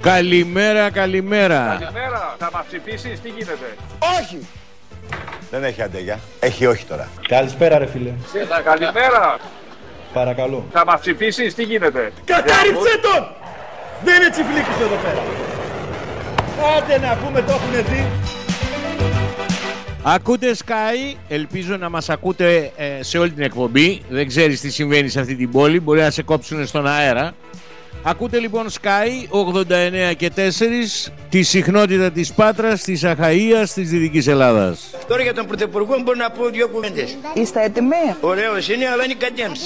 Καλημέρα, καλημέρα. Καλημέρα, θα μας ψηφίσεις, τι γίνεται? Όχι! Δεν έχει αντέγια. Έχει όχι τώρα. Καλησπέρα ρε φίλε. Καλημέρα, Παρακαλώ. θα μας ψηφίσεις, τι γίνεται? Κατάρριψε τον! Δεν είναι τσιφλίκης εδώ πέρα. Άντε να πούμε, το έχουνε δει. Ακούτε Sky, ελπίζω να μας ακούτε σε όλη την εκπομπή. Δεν ξέρεις τι συμβαίνει σε αυτή την πόλη, μπορεί να σε κόψουν στον αέρα. Ακούτε λοιπόν Sky 89 και 4, τη συχνότητα της Πάτρας, της Αχαΐας, της Δυτικής Ελλάδας. Τώρα για τον Πρωθυπουργό μπορώ να πω δύο κουβέντες. Είστε έτοιμοι? Ωραίος είναι, αλλά είναι κατέμψη.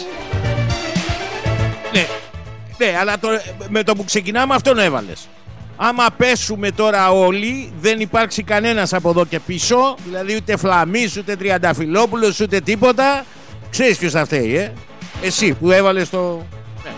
Ναι, αλλά με το που ξεκινάμε αυτόν έβαλες. Άμα πέσουμε τώρα όλοι, δεν υπάρξει κανένας από εδώ και πίσω, δηλαδή ούτε Φλαμής, ούτε Τριανταφυλόπουλος, ούτε τίποτα. Ξέρεις ποιος θα φταίει, Εσύ που έβαλες το... Ναι.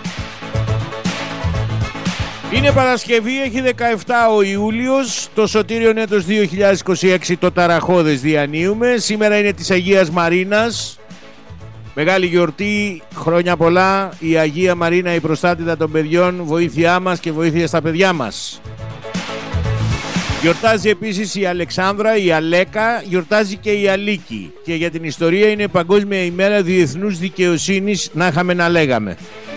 Είναι Παρασκευή, έχει 17 ο Ιούλιος, το σωτήριον έτος 2026, το ταραχώδες διανύουμε. Σήμερα είναι της Αγίας Μαρίνας. Μεγάλη γιορτή, χρόνια πολλά. Η Αγία Μαρίνα, η προστάτηδα των παιδιών, βοήθειά μας και βοήθεια στα παιδιά μας. Γιορτάζει επίσης η Αλεξάνδρα, η Αλέκα, γιορτάζει και η Αλίκη. Και για την ιστορία είναι Παγκόσμια ημέρα διεθνούς δικαιοσύνης, να είχαμε να λέγαμε.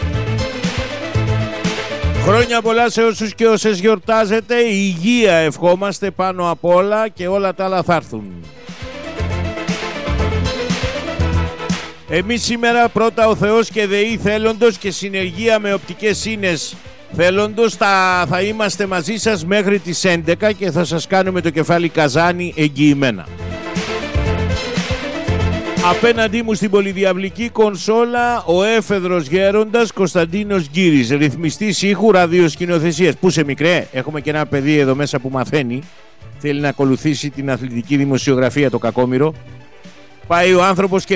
Χρόνια πολλά σε όσους και όσες γιορτάζετε. Υγεία ευχόμαστε πάνω απ' όλα και όλα τα άλλα θα έρθουν. Εμείς σήμερα πρώτα ο Θεός και ΔΕΗ θέλοντος και συνεργεία με οπτικές σύνες θέλοντος θα είμαστε μαζί σας μέχρι τις 11 και θα σας κάνουμε το κεφάλι καζάνι εγγυημένα. Απέναντί μου στην πολυδιαυλική κονσόλα ο έφεδρος γέροντας Κωνσταντίνος Γκύρης, ρυθμιστής ήχου ραδιοσκηνοθεσίας. Πού σε μικρέ, έχουμε και ένα παιδί εδώ μέσα που μαθαίνει, θέλει να ακολουθήσει την αθλητική δημοσιογραφία, το κακόμοιρο. Πάει ο άνθρωπος και